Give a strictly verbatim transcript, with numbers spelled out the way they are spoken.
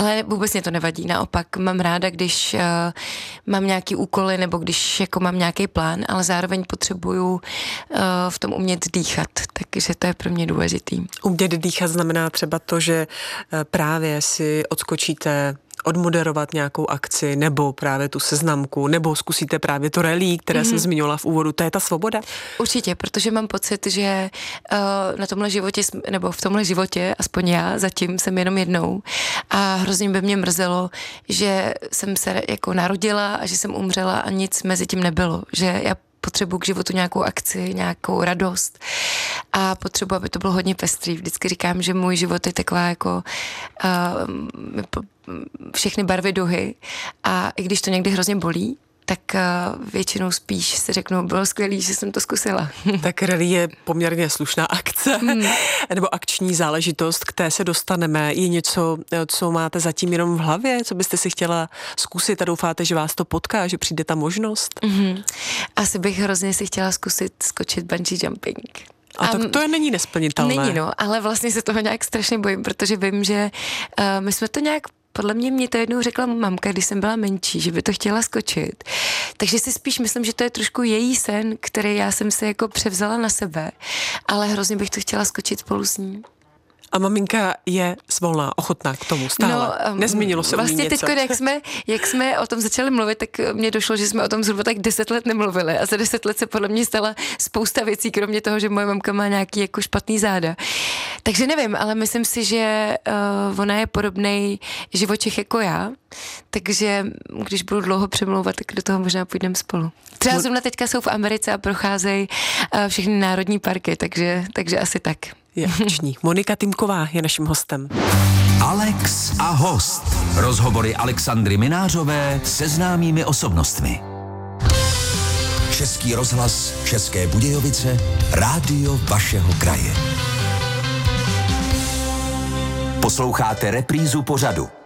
Ale vůbec mě to nevadí, naopak mám ráda, když uh, mám nějaký úkoly nebo když jako mám nějaký plán, ale zároveň potřebuju uh, v tom umět dýchat, takže to je pro mě důležitý. Umět dýchat znamená třeba to, že právě si odskočíte odmoderovat nějakou akci, nebo právě tu seznamku, nebo zkusíte právě to rally, které mm-hmm. jsem zmiňovala v úvodu. To je ta svoboda? Určitě, protože mám pocit, že uh, na tomhle životě, nebo v tomhle životě, aspoň já, zatím jsem jenom jednou a hrozně by mě mrzelo, že jsem se jako narodila a že jsem umřela a nic mezi tím nebylo. Že já potřebuji k životu nějakou akci, nějakou radost a potřebuji, aby to bylo hodně pestrý. Vždycky říkám, že můj život je taková jako uh, všechny barvy duhy a i když to někdy hrozně bolí, tak uh, většinou spíš si řeknu, bylo skvělý, že jsem to zkusila. Tak rally je poměrně slušná akce, hmm. nebo akční záležitost, k té se dostaneme. Je něco, co máte zatím jenom v hlavě, co byste si chtěla zkusit a doufáte, že vás to potká, že přijde ta možnost? Mm-hmm. Asi bych hrozně si chtěla zkusit skočit bungee jumping. A tak to je není nesplnitelné. Není, no, ale vlastně se toho nějak strašně bojím, protože vím, že uh, my jsme to nějak podle mě mě to jednou řekla mamka, když jsem byla menší, že by to chtěla skočit. Takže si spíš myslím, že to je trošku její sen, který já jsem se jako převzala na sebe, ale hrozně bych to chtěla skočit spolu s ní. A maminka je svolná, ochotná k tomu stále. No, nezměnilo se vlastně u ní něco. Vlastně teď, jak jsme, jak jsme o tom začali mluvit, tak mně došlo, že jsme o tom zhruba tak deset let nemluvili a za deset let se podle mě stala spousta věcí, kromě toho, že moje mamka má nějaký jako špatný záda. Takže nevím, ale myslím si, že uh, ona je podobnej živočich jako já, takže když budu dlouho přemlouvat, tak do toho možná půjdeme spolu. Třeba zrovna teďka jsou v Americe a procházejí uh, všechny národní parky, takže, takže asi tak. Je akční. Monika Týmková je naším hostem. Alex a host. Rozhovory Alexandry Minářové se známými osobnostmi. Český rozhlas, České Budějovice, rádio vašeho kraje. Posloucháte reprízu pořadu.